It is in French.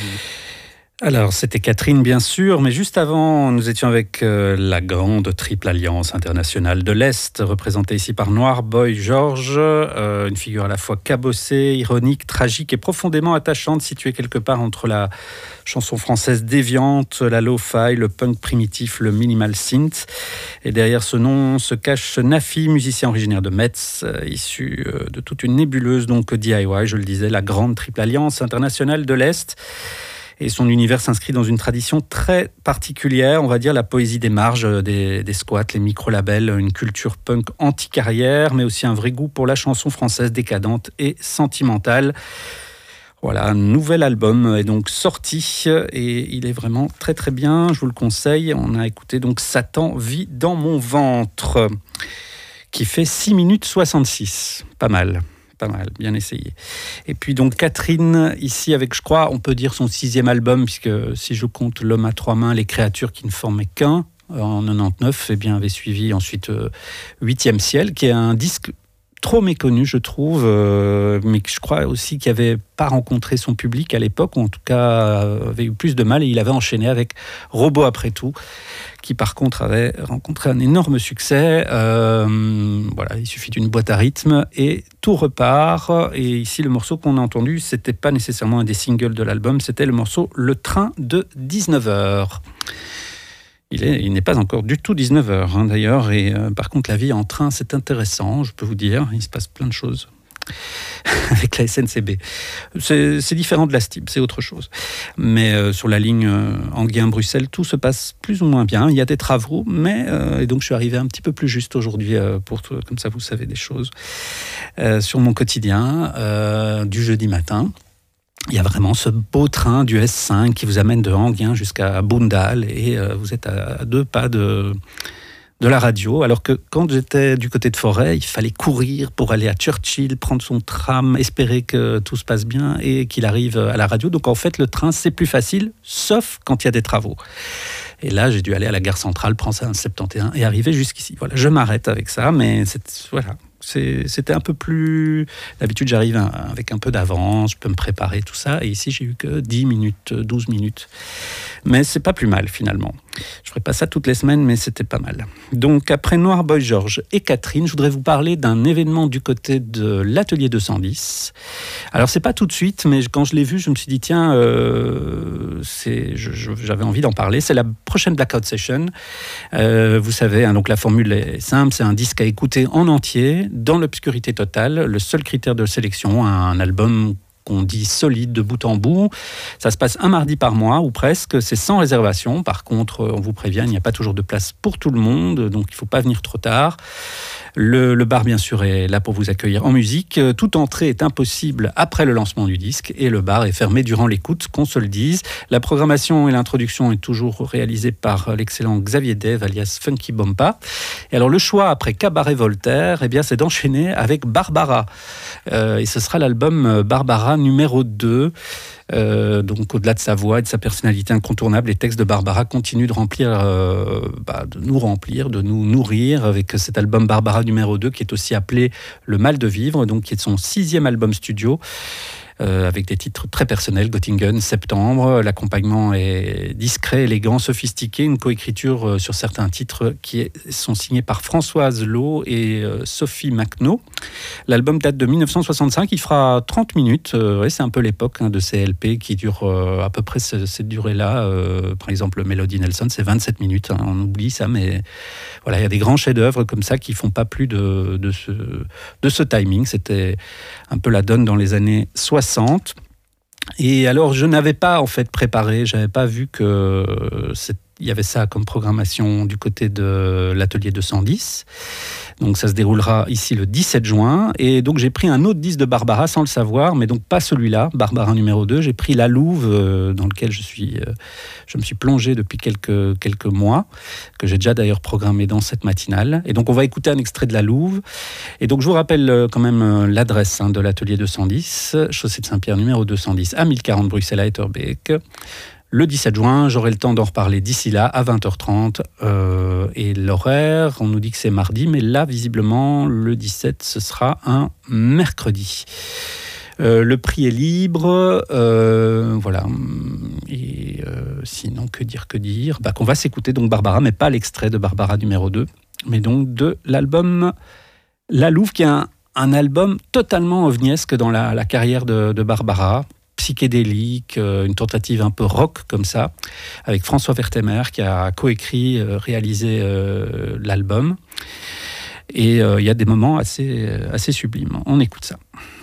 Alors, c'était Catherine, bien sûr, mais juste avant, nous étions avec la grande triple alliance internationale de l'Est, représentée ici par Noir Boy George, une figure à la fois cabossée, ironique, tragique et profondément attachante, située quelque part entre la chanson française déviante, la lo-fi, le punk primitif, le minimal synth. Et derrière ce nom se cache Nafi, musicien originaire de Metz, issu de toute une nébuleuse, donc DIY, je le disais, la grande triple alliance internationale de l'Est. Et son univers s'inscrit dans une tradition très particulière, on va dire la poésie des marges, des squats, les micro-labels, une culture punk anti-carrière, mais aussi un vrai goût pour la chanson française décadente et sentimentale. Voilà, un nouvel album est donc sorti et il est vraiment très très bien, je vous le conseille. On a écouté donc Satan vit dans mon ventre, qui fait 6 minutes 66, pas mal, bien essayé. Et puis donc Catherine, ici avec, je crois, on peut dire son 6e album, puisque si je compte L'homme à trois mains, les créatures qui ne formaient qu'un, en 99, eh bien, avait suivi ensuite 8e ciel, qui est un disque trop méconnu, je trouve, mais je crois aussi qu'il n'avait pas rencontré son public à l'époque, ou en tout cas avait eu plus de mal, et il avait enchaîné avec Robot après tout, qui par contre avait rencontré un énorme succès. Voilà, il suffit d'une boîte à rythme et tout repart. Et ici, le morceau qu'on a entendu, c'était pas nécessairement un des singles de l'album, c'était le morceau Le train de 19h. Il n'est pas encore du tout 19h d'ailleurs, et par contre la vie en train c'est intéressant, je peux vous dire, il se passe plein de choses avec la SNCB. C'est différent de la STIB, c'est autre chose. Mais sur la ligne Enghien-Bruxelles, tout se passe plus ou moins bien. Il y a des travaux, mais et donc je suis arrivé un petit peu plus juste aujourd'hui, comme ça vous savez des choses, sur mon quotidien du jeudi matin. Il y a vraiment ce beau train du S5 qui vous amène de Enghien jusqu'à Boondal et vous êtes à 2 pas de la radio. Alors que quand j'étais du côté de Forêt, il fallait courir pour aller à Churchill, prendre son tram, espérer que tout se passe bien et qu'il arrive à la radio. Donc en fait, le train, c'est plus facile, sauf quand il y a des travaux. Et là, j'ai dû aller à la gare centrale, prendre ça un 71 et arriver jusqu'ici. Voilà, je m'arrête avec ça, mais voilà. C'était un peu plus... D'habitude, j'arrive avec un peu d'avance, je peux me préparer, tout ça. Et ici, j'ai eu que 10 minutes, 12 minutes. Mais c'est pas plus mal, finalement. Je ferai pas ça toutes les semaines, mais c'était pas mal. Donc, après Noir Boy George et Catherine, je voudrais vous parler d'un événement du côté de l'Atelier 210. Alors, c'est pas tout de suite, mais quand je l'ai vu, je me suis dit, tiens, j'avais envie d'en parler. C'est la prochaine Blackout Session. Vous savez, donc la formule est simple, c'est un disque à écouter en entier, dans l'obscurité totale. Le seul critère de sélection, un album qu'on dit solide de bout en bout. Ça se passe un mardi par mois, ou presque. C'est sans réservation. Par contre, on vous prévient, il n'y a pas toujours de place pour tout le monde, donc il ne faut pas venir trop tard. Le bar, bien sûr, est là pour vous accueillir en musique. Toute entrée est impossible après le lancement du disque et le bar est fermé durant l'écoute, qu'on se le dise. La programmation et l'introduction est toujours réalisée par l'excellent Xavier Dave, alias Funky Bompa. Et alors, le choix après Cabaret Voltaire, eh bien, c'est d'enchaîner avec Barbara. Et ce sera l'album Barbara numéro 2. Donc au-delà de sa voix et de sa personnalité incontournable, les textes de Barbara continuent de nous remplir, de nous nourrir avec cet album Barbara numéro 2 qui est aussi appelé Le Mal de Vivre, donc qui est son 6e album studio. Avec des titres très personnels, Göttingen, Septembre. L'accompagnement est discret, élégant, sophistiqué. Une coécriture sur certains titres qui sont signés par Françoise Lowe et Sophie Macno. L'album date de 1965, il fera 30 minutes. C'est un peu l'époque de ces LP qui durent à peu près cette durée-là. Par exemple, Melody Nelson, c'est 27 minutes. On oublie ça, mais voilà, il y a des grands chefs-d'œuvre comme ça qui ne font pas plus de ce timing. C'était un peu la donne dans les années 60. Et alors, je n'avais pas en fait préparé, j'avais pas vu que il y avait ça comme programmation du côté de l'Atelier 210. Donc ça se déroulera ici le 17 juin. Et donc j'ai pris un autre disque de Barbara sans le savoir, mais donc pas celui-là, Barbara numéro 2. J'ai pris La Louve, dans lequel je me suis plongé depuis quelques mois, que j'ai déjà d'ailleurs programmé dans cette matinale. Et donc on va écouter un extrait de La Louve. Et donc je vous rappelle quand même l'adresse de l'Atelier 210, chaussée de Saint-Pierre numéro 210 à 1040 Bruxelles à Etterbeek. Le 17 juin, j'aurai le temps d'en reparler d'ici là, à 20h30. Et l'horaire, on nous dit que c'est mardi, mais là, visiblement, le 17, ce sera un mercredi. Le prix est libre, voilà. Sinon, que dire qu'on va s'écouter donc Barbara, mais pas l'extrait de Barbara numéro 2, mais donc de l'album La Louve, qui est un album totalement ovniesque dans la carrière de Barbara, psychédélique, une tentative un peu rock comme ça, avec François Vertemer qui a coécrit, réalisé l'album. Et il y a des moments assez sublimes. On écoute ça.